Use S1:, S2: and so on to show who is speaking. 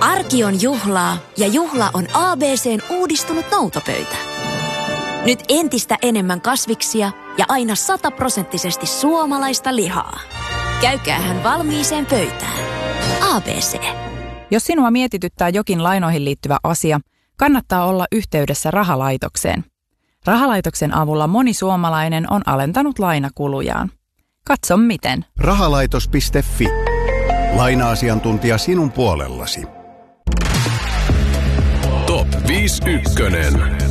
S1: Arki on juhlaa ja juhla on ABC:n uudistunut noutopöytä. Nyt entistä enemmän kasviksia ja aina 100% suomalaista lihaa. Käykäähän valmiiseen pöytään. ABC.
S2: Jos sinua mietityttää jokin lainoihin liittyvä asia, kannattaa olla yhteydessä Rahalaitokseen. Rahalaitoksen avulla moni suomalainen on alentanut lainakulujaan. Katso miten.
S3: Rahalaitos.fi. Laina-asiantuntija sinun puolellasi.
S4: Top 51.